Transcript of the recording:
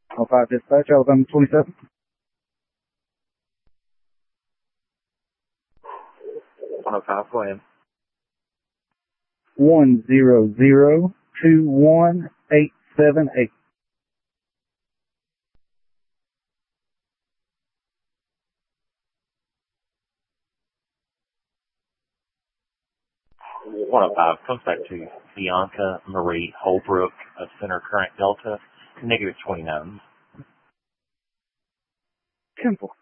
05 dispatch, Alabama 27. 105, go ahead. 100-21878. Comes back to Bianca Marie Holbrook of Center Current Delta, -29. 10-4.